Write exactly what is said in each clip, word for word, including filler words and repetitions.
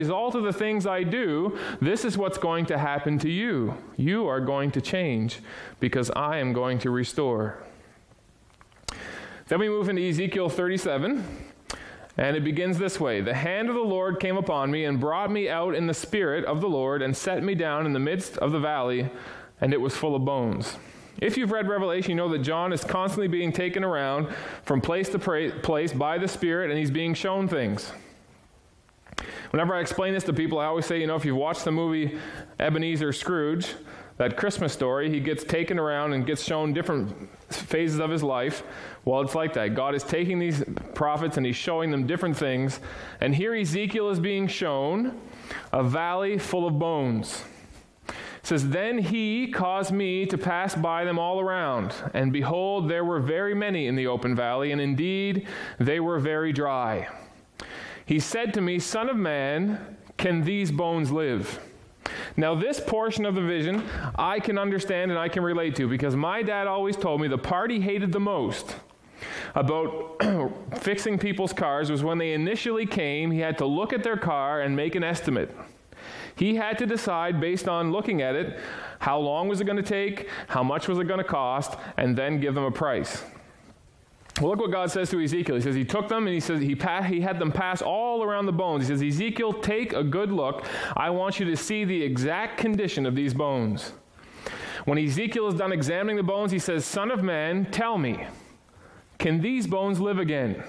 result of the things I do, this is what's going to happen to you. You are going to change because I am going to restore. Then we move into Ezekiel thirty-seven, and it begins this way. The hand of the Lord came upon me and brought me out in the spirit of the Lord and set me down in the midst of the valley, and it was full of bones. If you've read Revelation, you know that John is constantly being taken around from place to place by the Spirit, and he's being shown things. Whenever I explain this to people, I always say, you know, if you've watched the movie Ebenezer Scrooge, that Christmas story, he gets taken around and gets shown different phases of his life. Well, it's like that. God is taking these prophets and he's showing them different things. And here Ezekiel is being shown a valley full of bones. It says, then he caused me to pass by them all around, and behold, there were very many in the open valley, and indeed they were very dry. He said to me, Son of man, can these bones live? Now this portion of the vision I can understand and I can relate to, because my dad always told me the part he hated the most about fixing people's cars was when they initially came, he had to look at their car and make an estimate. He had to decide based on looking at it, how long was it going to take, how much was it going to cost, and then give them a price. Well, look what God says to Ezekiel. He says he took them and he says he, pa- he had them pass all around the bones. He says, Ezekiel, take a good look. I want you to see the exact condition of these bones. When Ezekiel is done examining the bones, he says, Son of man, tell me, can these bones live again?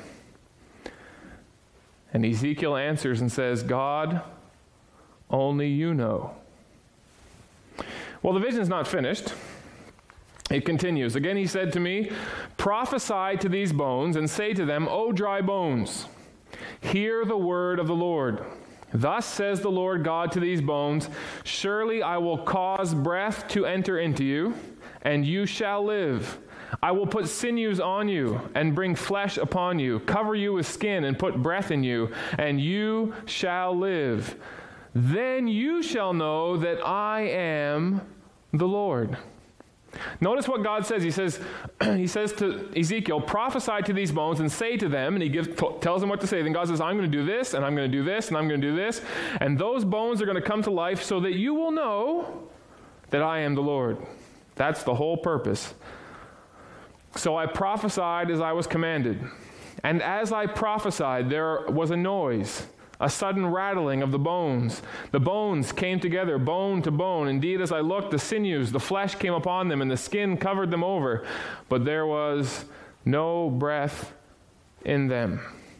And Ezekiel answers and says, God, only you know. Well, the vision's not finished. It continues. Again, he said to me, prophesy to these bones and say to them, O dry bones, hear the word of the Lord. Thus says the Lord God to these bones, surely I will cause breath to enter into you, and you shall live. I will put sinews on you and bring flesh upon you, cover you with skin and put breath in you, and you shall live. Then you shall know that I am the Lord. Notice what God says. He says, he says to Ezekiel, prophesy to these bones and say to them, and he gives, t- tells them what to say. Then God says, I'm going to do this, and I'm going to do this, and I'm going to do this, and those bones are going to come to life so that you will know that I am the Lord. That's the whole purpose. So I prophesied as I was commanded, and as I prophesied, there was a noise, a sudden rattling of the bones. The bones came together, bone to bone. Indeed, as I looked, the sinews, the flesh came upon them, and the skin covered them over. But there was no breath in them.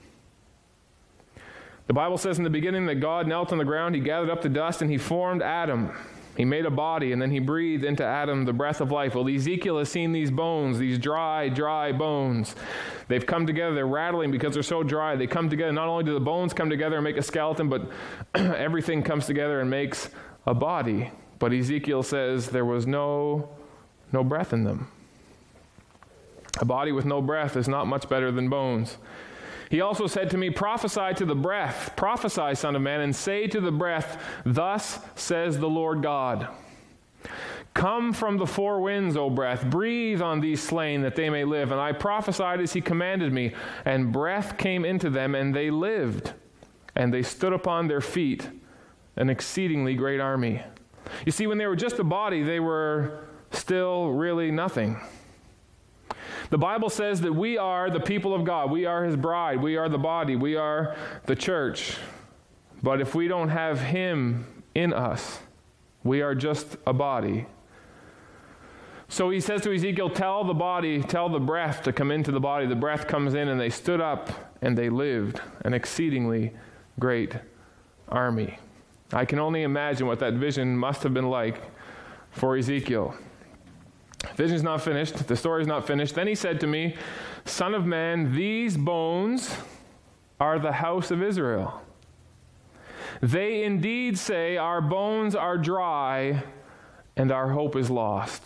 The Bible says in the beginning that God knelt on the ground, he gathered up the dust, and he formed Adam. He made a body, and then he breathed into Adam the breath of life. Well, Ezekiel has seen these bones, these dry, dry bones. They've come together. They're rattling because they're so dry. They come together. Not only do the bones come together and make a skeleton, but everything comes together and makes a body. But Ezekiel says there was no, no breath in them. A body with no breath is not much better than bones. He also said to me, prophesy to the breath, prophesy, Son of man, and say to the breath, thus says the Lord God. Come from the four winds, O breath, breathe on these slain that they may live. And I prophesied as he commanded me, and breath came into them, and they lived. And they stood upon their feet, an exceedingly great army. You see, when they were just a body, they were still really nothing. The Bible says that we are the people of God. We are his bride. We are the body. We are the church. But if we don't have him in us, we are just a body. So he says to Ezekiel, tell the body, tell the breath to come into the body. The breath comes in, and they stood up and they lived, an exceedingly great army. I can only imagine what that vision must have been like for Ezekiel. Vision's not finished. The story's not finished. Then he said to me, Son of man, these bones are the house of Israel. They indeed say, our bones are dry and our hope is lost.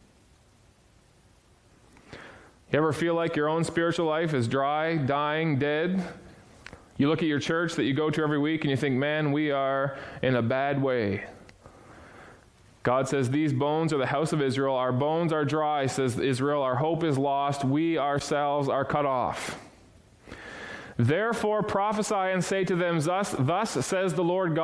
You ever feel like your own spiritual life is dry, dying, dead? You look at your church that you go to every week and you think, man, we are in a bad way. God says, these bones are the house of Israel. Our bones are dry, says Israel. Our hope is lost. We ourselves are cut off. Therefore prophesy and say to them, thus, thus says the Lord God.